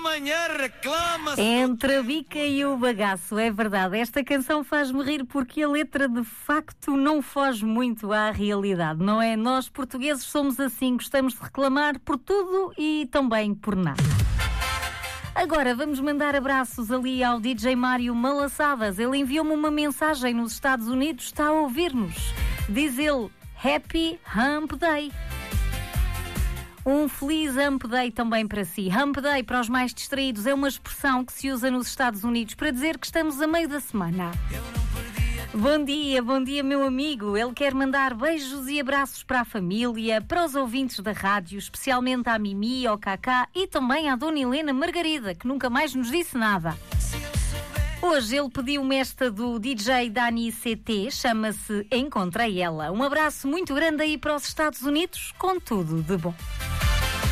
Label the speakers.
Speaker 1: amanhã reclama-se.
Speaker 2: Entre a bica e o bagaço, é verdade. Esta canção faz-me rir porque a letra de facto não foge muito à realidade, não é? Nós portugueses somos assim, gostamos de reclamar por tudo e também por nada. Agora vamos mandar abraços ali ao DJ Mário Malaçadas. Ele enviou-me uma mensagem nos Estados Unidos, está a ouvir-nos. Diz ele, Happy Hump Day. Um feliz Hump Day também para si. Hump Day, para os mais distraídos, é uma expressão que se usa nos Estados Unidos para dizer que estamos a meio da semana. Bom dia, meu amigo. Ele quer mandar beijos e abraços para a família, para os ouvintes da rádio, especialmente à Mimi, ao Cacá e também à Dona Helena Margarida, que nunca mais nos disse nada. Hoje ele pediu-me esta do DJ Dani CT, chama-se Encontrei Ela. Um abraço muito grande aí para os Estados Unidos, com tudo de bom.